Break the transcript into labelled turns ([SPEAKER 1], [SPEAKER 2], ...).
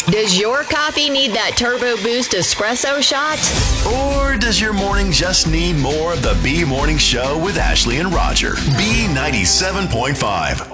[SPEAKER 1] Does your coffee need that turbo boost espresso shot?
[SPEAKER 2] Or does your morning just need more of the B Morning Show with Ashley and Roger? B 97.5.